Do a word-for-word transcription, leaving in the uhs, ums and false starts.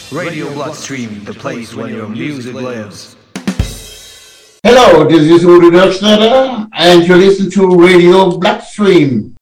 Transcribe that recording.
Radio Bloodstream, the place where your music lives. Hello, this is Udo Dirksnedder, and you listen to Radio Bloodstream.